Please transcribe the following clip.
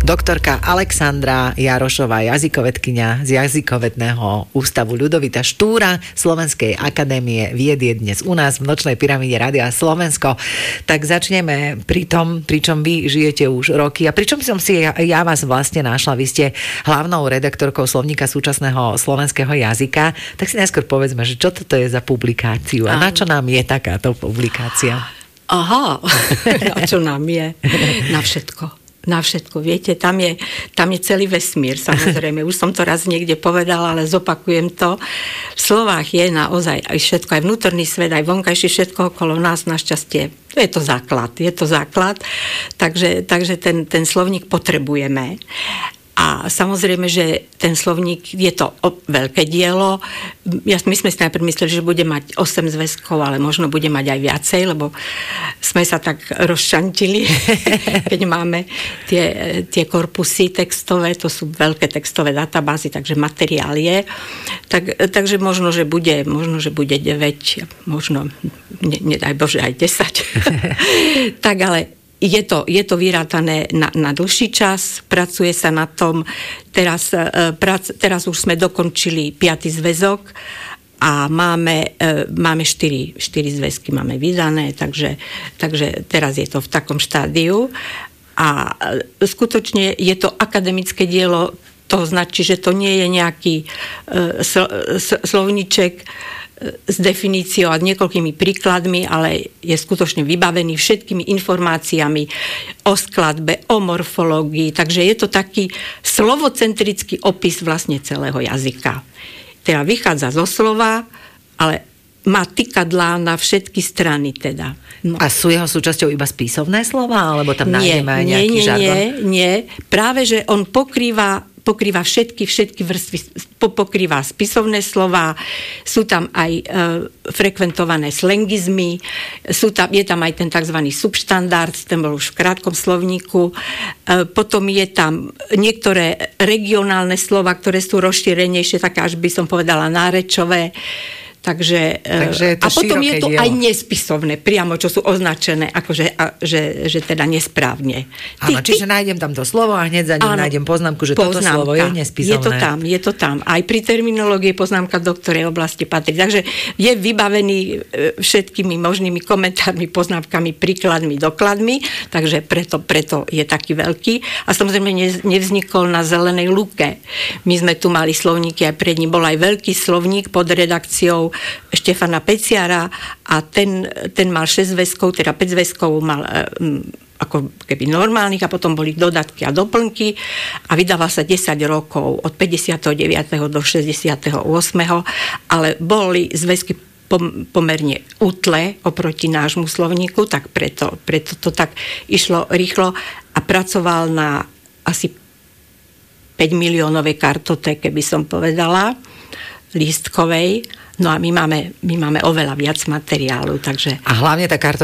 Doktorka Alexandra Jarošová, jazykovedkyňa z Jazykovedného ústavu Ľudovita Štúra Slovenskej akadémie vied je dnes u nás v Nočnej pyramíde Rádia Slovensko. Tak začneme pri tom, pričom vy žijete už roky a pričom som si ja vás vlastne našla. Vy ste hlavnou redaktorkou slovníka súčasného slovenského jazyka. Tak si najskôr povedzme, že čo toto je za publikáciu a na čo nám je takáto publikácia? Aha, na čo nám je? Na všetko. Na všetko, viete, tam je celý vesmír, samozrejme, už som to raz niekde povedala, ale zopakujem to. V slovách je naozaj aj všetko, aj vnútorný svet, aj vonkajší, všetko okolo nás, našťastie. Je to základ. Takže ten slovník potrebujeme. A samozrejme, že ten slovník je to veľké dielo. My sme si najprv mysleli, že bude mať 8 zväzkov, ale možno bude mať aj viacej, lebo sme sa tak rozšantili, keď máme tie korpusy textové, to sú veľké textové databázy, takže materiál je. Takže možno, že bude 9, možno, nedaj Bože, aj 10. Tak ale je to vyrátané na dlhší čas, pracuje sa na tom. Teraz už sme dokončili 5. zväzok a máme 4 zväzky máme vydané, takže teraz je to v takom štádiu. A skutočne je to akademické dielo, to značí, že to nie je nejaký slovníček s definíciou a niekoľkými príkladmi, ale je skutočne vybavený všetkými informáciami o skladbe, o morfológii, takže je to taký slovocentrický opis vlastne celého jazyka. Teda vychádza zo slova, ale má tykadlá na všetky strany teda. No. A sú jeho súčasťou iba spisovné slova, alebo tam nájdeme aj nejaký žargon? Nie. Práve, že on pokrýva všetky vrstvy, pokrýva spisovné slova, sú tam aj frekventované slengizmy, je tam aj ten tzv. Subštandard, ten bol už v krátkom slovníku, potom je tam niektoré regionálne slova, ktoré sú rozšírenejšie, také až by som povedala nárečové. Takže a potom je to dielo. Aj nespisovné, priamo, čo sú označené, akože, že teda nesprávne. Áno, čiže nájdem tam to slovo a hneď za ním nájdem poznámku, že toto slovo je nespisovné. Je to tam. Aj pri terminológii poznámka, do ktorej oblasti patrí. Takže je vybavený všetkými možnými komentármi, poznámkami, príkladmi, dokladmi, takže preto je taký veľký. A samozrejme nevznikol na zelenej lúke. My sme tu mali slovníky, aj pred ním bol aj veľký slovník pod redakciou Štefana Peciara a ten mal 6 zväzkov, teda 5 zväzkov mal ako keby normálnych a potom boli dodatky a doplnky a vydával sa 10 rokov od 59. do 68. Ale boli zväzky pomerne útle oproti nášmu slovníku, tak preto to tak išlo rýchlo a pracoval na asi 5 miliónovej kartotéke, by som povedala, lístkovej. No a my máme oveľa viac materiálu, takže... A hlavne tá